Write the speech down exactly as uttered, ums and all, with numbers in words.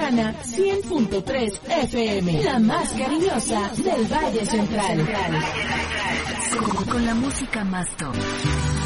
Metropolitana cien punto tres F M, la más cariñosa del Valle Central. Con, con la música más top.